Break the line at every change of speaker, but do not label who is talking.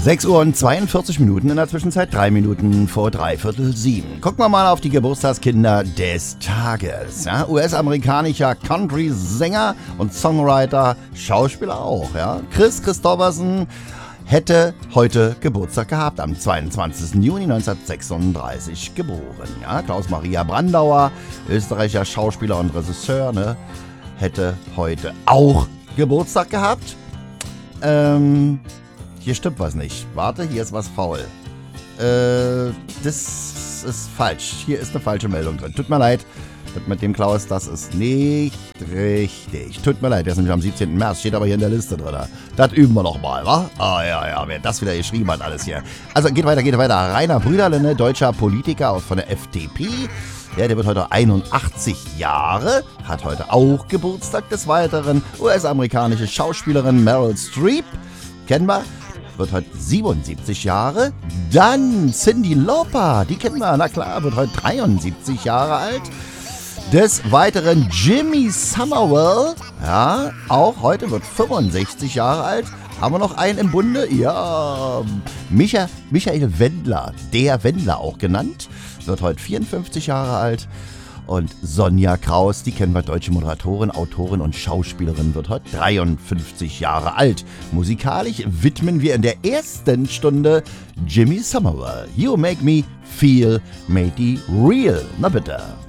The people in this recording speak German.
6 Uhr und 42 Minuten, in der Zwischenzeit 3 Minuten vor 6:45. Gucken wir mal auf die Geburtstagskinder des Tages. Ja, US-amerikanischer Country-Sänger und Songwriter, Schauspieler auch. Ja. Kris Kristofferson hätte heute Geburtstag gehabt, am 22. Juni 1936 geboren. Ja. Klaus-Maria Brandauer, österreichischer Schauspieler und Regisseur, ne, hätte heute auch Geburtstag gehabt. Hier stimmt was nicht. Warte, hier ist was faul. Das ist falsch. Hier ist eine falsche Meldung drin. Tut mir leid. Mit dem Klaus, das ist nicht richtig. Tut mir leid, der ist nämlich am 17. März. Steht aber hier in der Liste drin. Das üben wir noch mal, wa? Ah, ja, wer das wieder geschrieben hat, alles hier. Also, geht weiter. Rainer Brüderle, ne, deutscher Politiker von der FDP. Ja, der wird heute 81 Jahre, hat heute auch Geburtstag. Des Weiteren US-amerikanische Schauspielerin Meryl Streep, kennen wir, wird heute 77 Jahre. Dann Cyndi Lauper, die kennen wir, na klar, wird heute 73 Jahre alt. Des Weiteren Jimmy Somerville, ja, auch heute wird 65 Jahre alt. Haben wir noch einen im Bunde? Ja, Michael Wendler, der Wendler auch genannt, wird heute 54 Jahre alt. Und Sonja Kraus, die kennen wir, deutsche Moderatorin, Autorin und Schauspielerin, wird heute 53 Jahre alt. Musikalisch widmen wir in der ersten Stunde Jimmy Somerville. You make me feel mighty real. Na bitte.